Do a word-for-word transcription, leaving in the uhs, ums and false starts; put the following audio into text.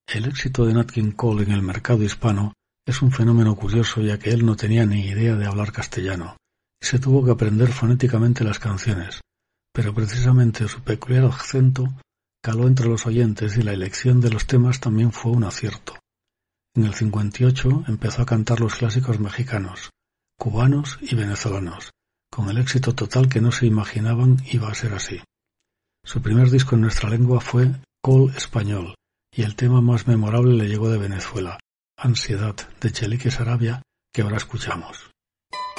El éxito de Nat King Cole en el mercado hispano es un fenómeno curioso, ya que él no tenía ni idea de hablar castellano y se tuvo que aprender fonéticamente las canciones, pero precisamente su peculiar acento caló entre los oyentes y la elección de los temas también fue un acierto. En el cincuenta y ocho empezó a cantar los clásicos mexicanos, cubanos y venezolanos, con el éxito total que no se imaginaban iba a ser así. Su primer disco en nuestra lengua fue Cole Español, y el tema más memorable le llegó de Venezuela, Ansiedad, de Chelique Sarabia, que ahora escuchamos.